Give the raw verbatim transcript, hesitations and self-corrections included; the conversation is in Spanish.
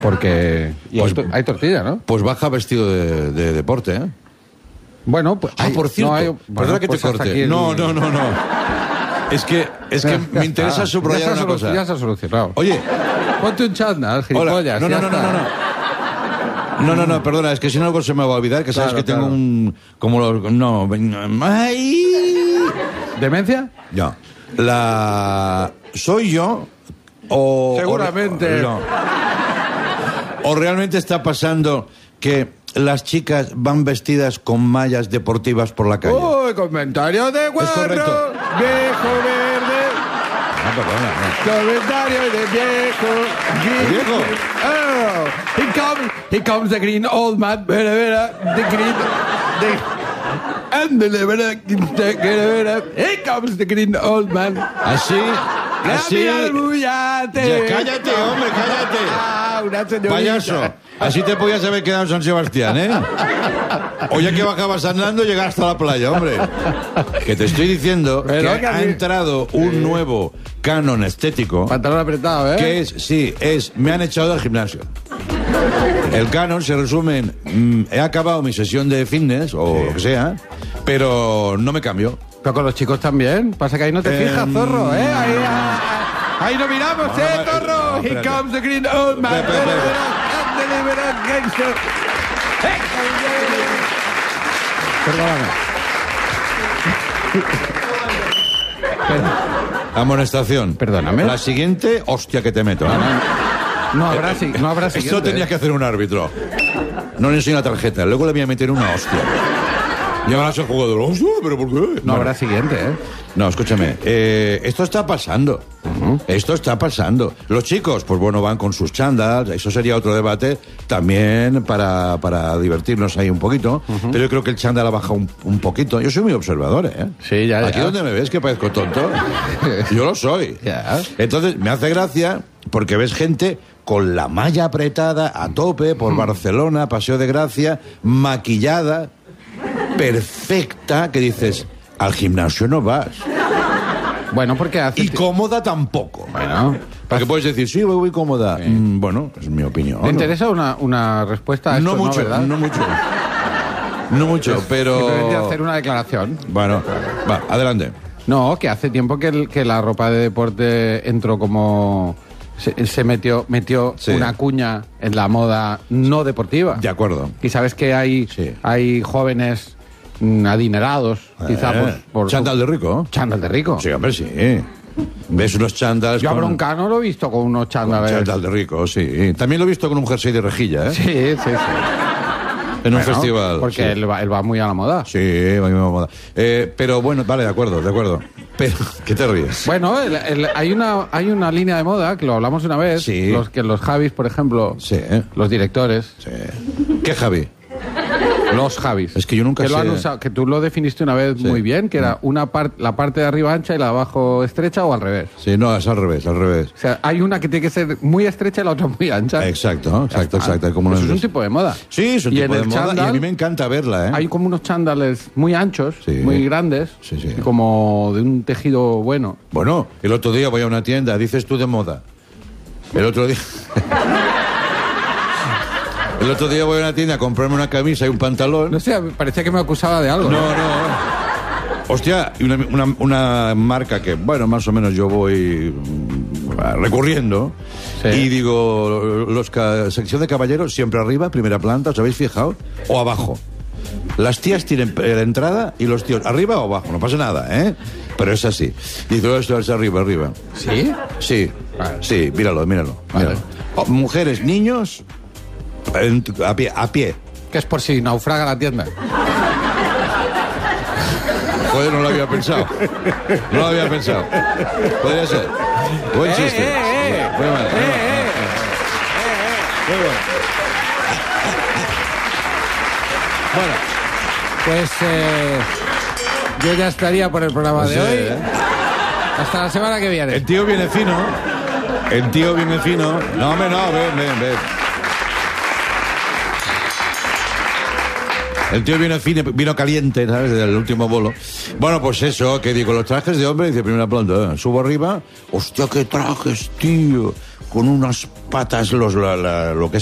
Porque y Pues- hay, to- hay tortilla, ¿no? Pues baja vestido de, de deporte, ¿eh? Bueno, pues... Ah, hay- por cierto, no hay- perdona bueno, que pues te hasta corte. aquí el- No, no, no, no. Es que, es que Ya me está. interesa Ya subrayar se ha una solu- cosa. Ya se ha solucionado. Oye, Ponte un chándal, hola. gilipollas. No, no, ya no, no, está. no, no. No, no, no, perdona, es que si no algo se me va a olvidar, que sabes Claro, que tengo claro. un... Como los... No, ¡ay! ¿Demencia? Ya. La... ¿Soy yo? O... Seguramente. O, no. ¿O realmente está pasando que las chicas van vestidas con mallas deportivas por la calle? Uy, comentario de guarro, correcto. viejo verde. No, perdona, no. Comentario de viejo. green- ¿El viejo? Oh, he comes, he comes the green old man. Vera, vera, the green. The, and the vera, the vera, here comes the green old man. Así, así... Albullate. Ya, cállate, hombre, cállate. Ah, una señorita. Payaso, así te podías haber quedado en San Sebastián, ¿eh? O ya que bajabas andando, llegar hasta la playa, hombre. Que te estoy diciendo Pero que que ha a mí- entrado un nuevo canon estético, Pantalón apretado, ¿eh? que es, sí, es, me han echado del gimnasio. El canon se resume en, mm, he acabado mi sesión de fitness, o lo que sea, pero no me cambio. Pero con los chicos también. Pasa que ahí no te Em, fijas, zorro, ¿eh? Ahí, ah, ah, ahí no miramos, No, ¿eh, no, zorro? no, Here espérate. comes the green old man. Espera, espera, espera. And the liberal gangster. Perdóname. Amonestación. Perdóname. La siguiente, hostia que te meto. ¿eh? No habrá, si- no habrá siguiente. Esto tenía que hacer un árbitro. No le enseño la tarjeta, luego le voy a meter una hostia. Y ahora se jugador, hostia, pero ¿por qué? No Bueno, habrá siguiente, ¿eh? no, escúchame, eh, esto está pasando. Esto está pasando. Los chicos, pues bueno, van con sus chándals, eso sería otro debate también para, para divertirnos ahí un poquito. Pero yo creo que el chándal ha bajado un, un poquito. Yo soy muy observador, ¿eh? Sí, ya, ya. Aquí donde me ves que parezco tonto, yo lo soy. Ya. Entonces, me hace gracia porque ves gente con la malla apretada a tope por Barcelona, Paseo de Gracia, maquillada, perfecta, que dices, al gimnasio no vas. Bueno, porque hace... Y ti- cómoda tampoco. Bueno, Porque puedes decir, sí, voy, voy cómoda. Mm, bueno, es mi opinión. ¿te interesa una, una respuesta a esto? No mucho, ¿verdad? no mucho. No mucho, pero... Simplemente hacer una declaración. Bueno, va, adelante. No, que hace tiempo que, el- que la ropa de deporte entró como... Se, se metió, metió Sí. una cuña en la moda no deportiva. De acuerdo. Y sabes que hay, Sí. hay jóvenes mm, adinerados, quizá Eh, por... por chándal de rico. Chándal de rico. Sí, hombre, sí. Ves unos chándals Yo a con- Broncano lo he visto con unos con chándales. chándal de rico, sí. También lo he visto con un jersey de rejilla, ¿eh? Sí, sí, sí. En un Bueno, festival. Porque sí. él, va, él va muy a la moda. Sí, va muy moda. Eh, pero bueno, vale, de acuerdo, de acuerdo. Pero, ¿qué te ríes? Bueno, el- el- hay, una, hay una línea de moda, que lo hablamos una vez, Sí. los, que los Javis, por ejemplo, Sí. los directores, Sí. ¿Qué, Javi? los Javis. Es que yo nunca que lo sé- han usado, que tú lo definiste una vez Sí. muy bien, que era una par- la parte de arriba ancha y la de abajo estrecha o al revés. Sí, no, es al revés, al revés. O sea, hay una que tiene que ser muy estrecha y la otra muy ancha. Exacto, exacto, Ya está. exacto. Como Eso uno es de un los- tipo de moda. Sí, es un Y tipo en de el moda y a chándal mí me encanta verla, ¿eh? Hay como unos chándales muy anchos, Sí. muy grandes, Sí, sí. y como de un tejido bueno. Bueno, el otro día voy a una tienda, dices tú de moda. El otro día... el otro día voy a una tienda a comprarme una camisa y un pantalón. No sé, parecía que me acusaba de algo. No, no. Hostia, y una, una, una marca que, bueno, más o menos yo voy mm, recurriendo. Sí. Y digo, los ca- sección de caballeros siempre arriba, primera planta, ¿os habéis fijado? O abajo. Las tías tienen la entrada y los tíos arriba o abajo, no pasa nada, ¿eh? Pero es así. Digo, esto es arriba, arriba. ¿Sí? Sí, Vale. sí, míralo, míralo. Vale. míralo. O- mujeres, niños, en- a pie, a pie. Que es por si naufraga la tienda. Joder, no lo había pensado. No lo había pensado. Podría ser. Buen chiste. eh, eh. Muy bueno, muy bueno. Muy bueno. Bueno, pues eh, yo ya estaría por el programa de Sí, hoy. ¿eh? Hasta la semana que viene. El tío viene fino. El tío viene fino. No, hombre, no, ven, ven, ven. El tío vino fino, vino caliente, ¿sabes? Del último bolo. Bueno, pues eso, que digo, los trajes de hombre, dice primera planta, ¿eh? Subo arriba, hostia, qué trajes, tío. con unas patas los, la, la, lo que